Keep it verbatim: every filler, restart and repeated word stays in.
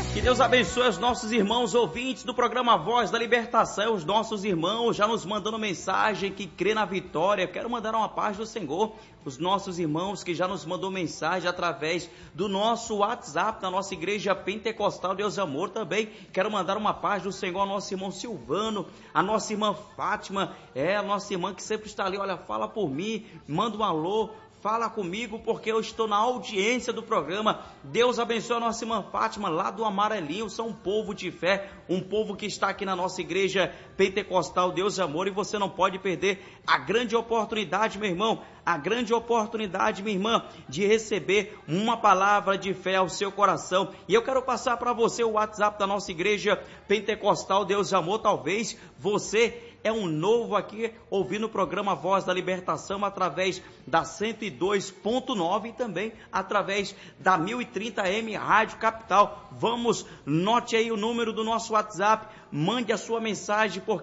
Que Deus abençoe os nossos irmãos ouvintes do programa Voz da Libertação, os nossos irmãos já nos mandando mensagem que crê na vitória. Quero mandar uma paz do Senhor, os nossos irmãos que já nos mandou mensagem através do nosso WhatsApp, da nossa igreja pentecostal Deus e Amor também. Quero mandar uma paz do Senhor ao nosso irmão Silvano, a nossa irmã Fátima, é a nossa irmã que sempre está ali, olha, fala por mim, manda um alô. Fala comigo porque eu estou na audiência do programa. Deus abençoe a nossa irmã Fátima lá do Amarelinho. São um povo de fé, um povo que está aqui na nossa igreja pentecostal Deus e Amor, e você não pode perder a grande oportunidade, meu irmão, a grande oportunidade, minha irmã, de receber uma palavra de fé ao seu coração. E eu quero passar para você o WhatsApp da nossa igreja pentecostal Deus e Amor. Talvez você é um novo aqui ouvindo o programa Voz da Libertação através da cento e dois ponto nove e também através da mil e trinta A M Rádio Capital. Vamos, note aí o número do nosso WhatsApp, mande a sua mensagem, porque